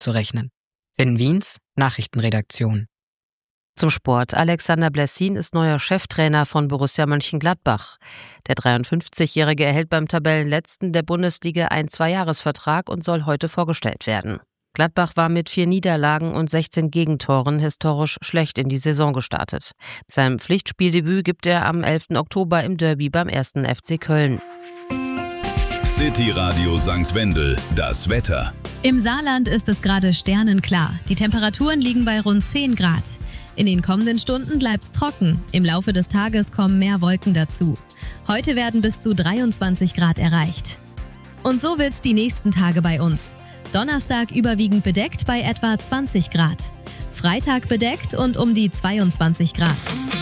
zu rechnen. Finn Wiens, Nachrichtenredaktion. Zum Sport. Alexander Blessin ist neuer Cheftrainer von Borussia Mönchengladbach. Der 53-Jährige erhält beim Tabellenletzten der Bundesliga einen 2-Jahres-Vertrag und soll heute vorgestellt werden. Gladbach war mit 4 Niederlagen und 16 Gegentoren historisch schlecht in die Saison gestartet. Sein Pflichtspieldebüt gibt er am 11. Oktober im Derby beim 1. FC Köln. City Radio St. Wendel, das Wetter. Im Saarland ist es gerade sternenklar. Die Temperaturen liegen bei rund 10 Grad. In den kommenden Stunden bleibt es trocken. Im Laufe des Tages kommen mehr Wolken dazu. Heute werden bis zu 23 Grad erreicht. Und so wird's die nächsten Tage bei uns. Donnerstag überwiegend bedeckt bei etwa 20 Grad. Freitag bedeckt und um die 22 Grad.